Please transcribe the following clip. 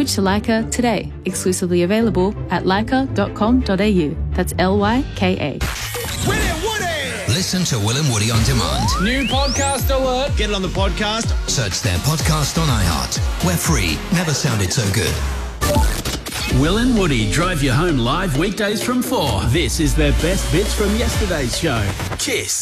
Switch to Leica today. Exclusively available at leica.com.au. That's Lyka. Will and Woody! Listen to Will and Woody on demand. New podcast alert. Get it on the podcast. Search their podcast on iHeart. We're free. Never sounded so good. Will and Woody drive you home live weekdays from 4. This is their best bits from yesterday's show. Kiss.